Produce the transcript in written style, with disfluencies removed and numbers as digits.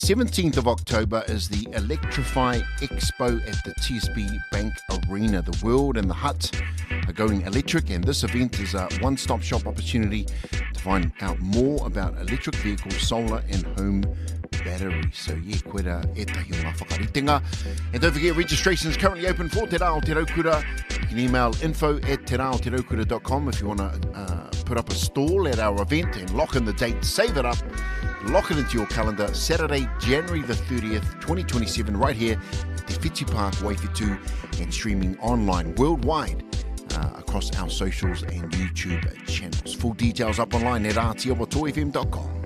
17th of October is the Electrify Expo at the TSB Bank Arena. The world and the hut are going electric, and this event is a one-stop shop opportunity to find out more about electric vehicles, solar and home batteries. So koe ra etahi o ngā whakaritenga. And don't forget, registration is currently open for Te Rao Te Raukura. You can email info@teraoteraukura.com if you want to put up a stall at our event and lock in the date, save it up, lock it into your calendar. Saturday, January the 30th, 2027, right here at Te Whiti Park, Waifetu, and streaming online worldwide across our socials and YouTube channels. Full details up online at rtl.toifm.com.